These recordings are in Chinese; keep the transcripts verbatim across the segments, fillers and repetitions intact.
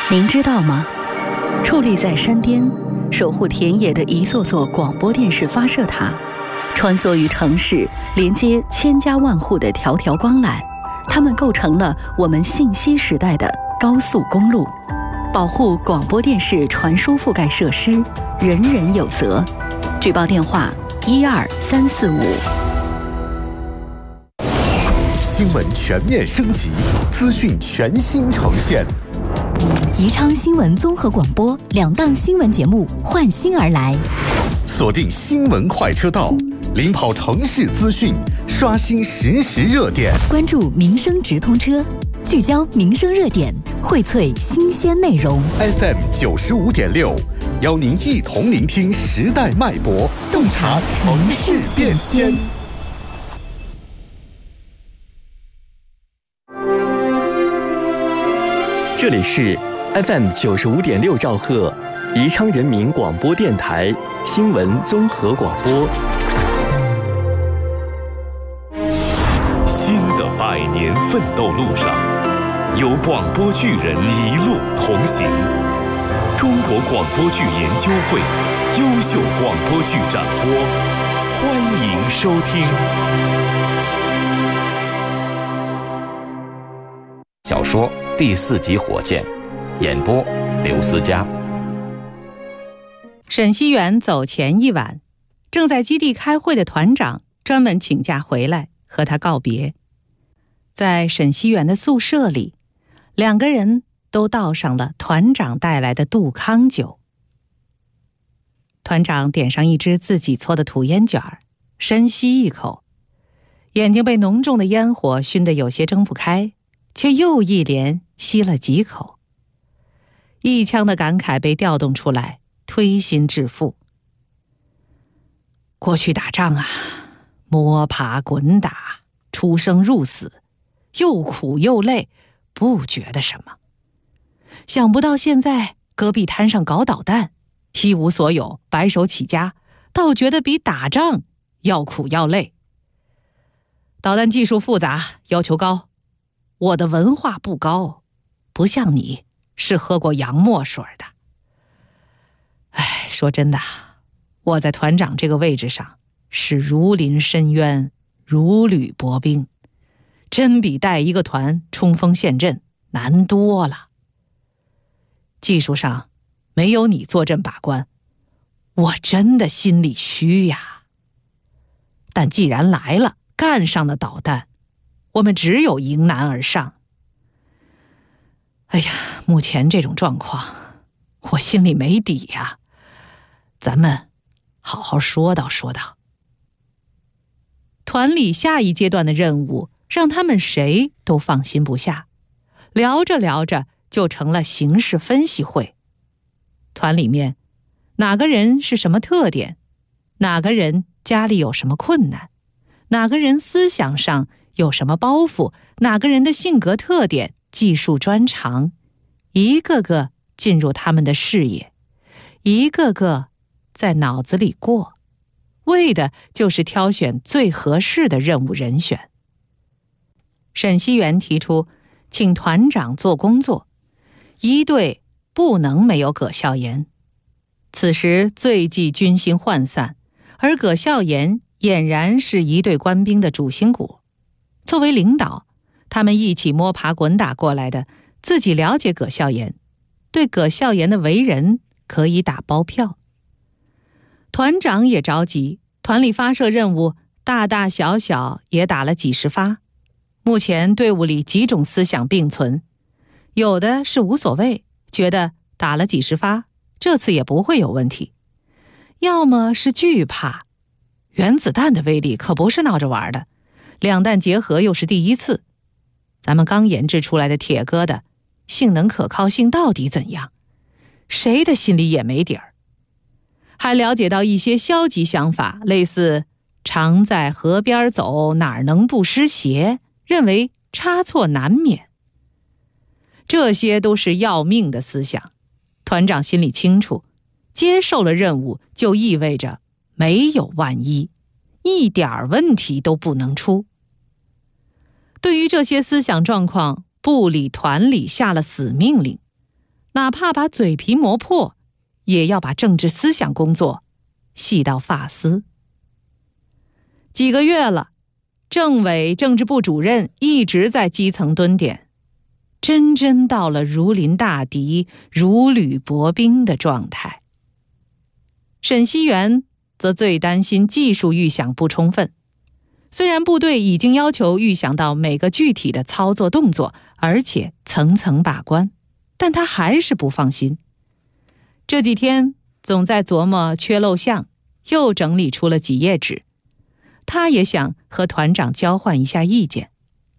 您知道吗？矗立在山巅，守护田野的一座座广播电视发射塔，穿梭于城市，连接千家万户的条条光缆，它们构成了我们信息时代的高速公路。保护广播电视传输覆盖设施，人人有责。举报电话：一二三四五。 新闻全面升级，资讯全新呈现。 宜昌新闻综合广播两档新闻节目换新而来， 锁定新闻快车道，领跑城市资讯，刷新实时热点， 关注民生直通车，聚焦民生热点，荟萃新鲜内容。 F M 九十五点六，邀您一同聆听时代脉搏，洞察城市变迁。 这里是 F M 九十五点六兆赫，宜昌人民广播电台新闻综合广播。 新的百年奋斗路上，有广播剧人一路同行。中国广播剧研究会优秀广播剧展播，欢迎收听。 小说第四集火箭，演播刘思佳。 沈熙元走前一晚，正在基地开会的团长专门请假回来和他告别。在沈熙元的宿舍里，两个人都倒上了团长带来的杜康酒。团长点上一支自己搓的土烟卷儿，深吸一口，眼睛被浓重的烟火熏得有些睁不开，却又一连吸了几口。一腔的感慨被调动出来，推心置腹。过去打仗啊，摸爬滚打，出生入死，又苦又累，不觉得什么。想不到现在戈壁滩上搞导弹，一无所有，白手起家，倒觉得比打仗要苦要累。导弹技术复杂，要求高，我的文化不高，不像你是喝过洋墨水的。哎，说真的，我在团长这个位置上是如临深渊，如履薄冰，真比带一个团冲锋陷阵难多了。技术上没有你坐镇把关，我真的心里虚呀。但既然来了，干上了导弹，我们只有迎难而上。哎呀，目前这种状况，我心里没底呀。咱们好好说道说道。团里下一阶段的任务，让他们谁都放心不下。聊着聊着，就成了形势分析会。团里面，哪个人是什么特点？哪个人家里有什么困难？哪个人思想上有什么包袱？哪个人的性格特点、技术专长，一个个进入他们的视野，一个个在脑子里过，为的就是挑选最合适的任务人选。沈熙元提出，请团长做工作，一队不能没有葛孝言。此时最忌军心涣散，而葛孝言俨然是一队官兵的主心骨。作为领导，他们一起摸爬滚打过来的，自己了解葛孝言，对葛孝言的为人可以打包票。团长也着急，团里发射任务大大小小也打了几十发，目前队伍里几种思想并存，有的是无所谓，觉得打了几十发，这次也不会有问题；要么是惧怕，原子弹的威力可不是闹着玩的，两弹结合又是第一次，咱们刚研制出来的铁疙瘩，性能可靠性到底怎样？谁的心里也没底儿。还了解到一些消极想法，类似常在河边走，哪能不湿鞋，认为差错难免。这些都是要命的思想。团长心里清楚，接受了任务就意味着没有万一，一点问题都不能出。对于这些思想状况，部里团里下了死命令， 哪怕把嘴皮磨破，也要把政治思想工作细到发丝。几个月了，政委政治部主任一直在基层蹲点，真真到了如临大敌、如履薄冰的状态。沈熙元则最担心技术预想不充分，虽然部队已经要求预想到每个具体的操作动作，而且层层把关，但他还是不放心。这几天总在琢磨缺漏项，又整理出了几页纸。他也想和团长交换一下意见。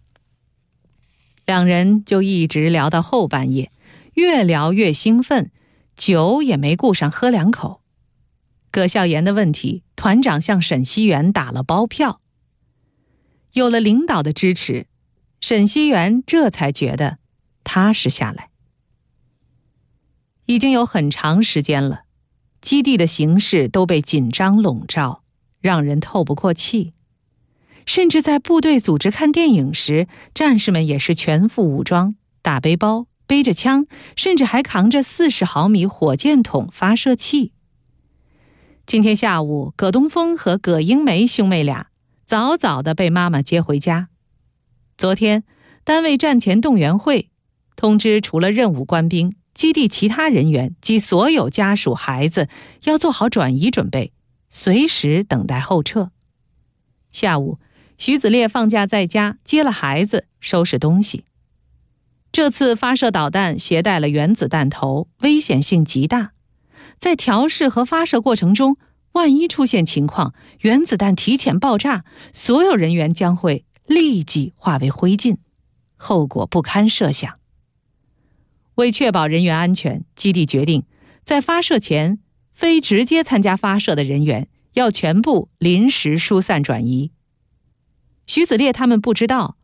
两人就一直聊到后半夜，越聊越兴奋，酒也没顾上喝两口。葛孝严的问题，团长向沈熙元打了包票。有了领导的支持，沈熙元这才觉得踏实下来。已经有很长时间了，基地的形势都被紧张笼罩，让人透不过气。甚至在部队组织看电影时，战士们也是全副武装，大背包，背着枪，甚至还扛着四十毫米火箭筒发射器。今天下午，葛东风和葛英梅兄妹俩早早地被妈妈接回家。昨天，单位战前动员会通知，除了任务官兵，基地其他人员及所有家属孩子要做好转移准备，随时等待后撤。下午，徐子烈放假在家接了孩子，收拾东西。这次发射导弹携带了原子弹头，危险性极大。在调试和发射过程中，万一出现情况，原子弹提前爆炸，所有人员将会立即化为灰烬，后果不堪设想。为确保人员安全，基地决定在发射前，非直接参加发射的人员要全部临时疏散转移。徐子烈他们不知道，